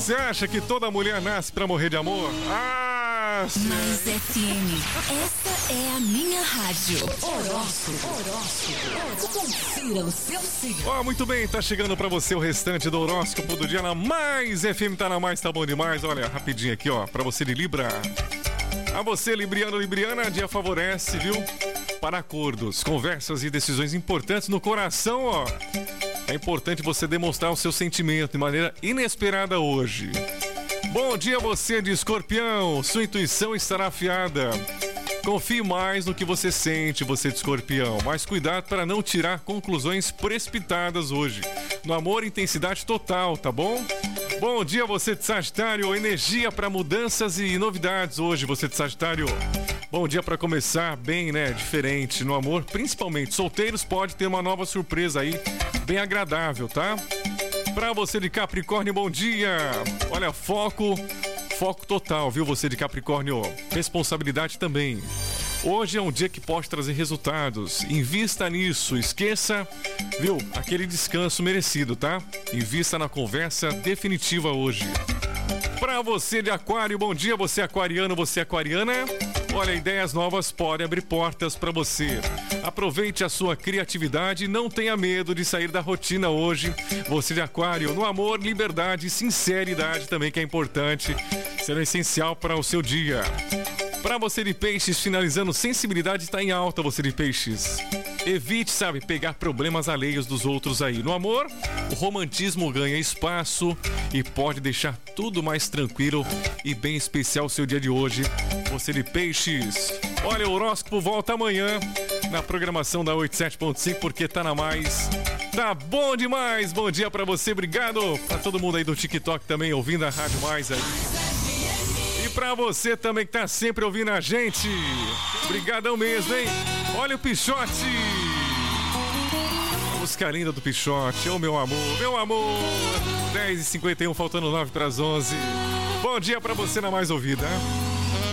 Você acha que toda mulher nasce pra morrer de amor? Ah, sim. Mais FM, essa é a minha rádio. Horóscopo. Confira o seu signo. Ó, muito bem, tá chegando pra você o restante do horóscopo do dia na Mais FM. Tá na Mais, tá bom demais. Olha, rapidinho aqui, ó, pra você de Libra. A você, Libriano, Libriana, dia favorece, viu? Para acordos, conversas e decisões importantes no coração, ó. É importante você demonstrar o seu sentimento de maneira inesperada hoje. Bom dia você de Escorpião, sua intuição estará afiada. Confie mais no que você sente, você de Escorpião, mas cuidado para não tirar conclusões precipitadas hoje. No amor, intensidade total, tá bom? Bom dia você de Sagitário, energia para mudanças e novidades hoje, você de Sagitário. Bom dia para começar bem, né? Diferente no amor, principalmente solteiros, pode ter uma nova surpresa aí, bem agradável, tá? Pra você de Capricórnio, bom dia! Olha, foco total, viu? Você de Capricórnio, responsabilidade também. Hoje é um dia que pode trazer resultados. Invista nisso, esqueça, viu? Aquele descanso merecido, tá? Invista na conversa definitiva hoje. Pra você de Aquário, bom dia, você aquariano, você aquariana. Olha, ideias novas podem abrir portas para você. Aproveite a sua criatividade e não tenha medo de sair da rotina hoje. Você de Aquário, no amor, liberdade e sinceridade também, que é importante, será essencial para o seu dia. Para você de Peixes, finalizando, sensibilidade está em alta, você de Peixes. Evite, sabe, pegar problemas alheios dos outros aí. No amor, o romantismo ganha espaço e pode deixar tudo mais tranquilo e bem especial o seu dia de hoje. Você de Peixes. Olha, o horóscopo volta amanhã na programação da 87.5, porque tá na Mais. Tá bom demais. Bom dia pra você, obrigado. Pra todo mundo aí do TikTok também ouvindo a Rádio Mais aí. E pra você também que tá sempre ouvindo a gente. Obrigadão mesmo, hein? Olha o Pichote. A música linda do Pichote. Ô, meu amor, meu amor. 10h51, faltando 9 para as 11. Bom dia pra você na Mais Ouvida.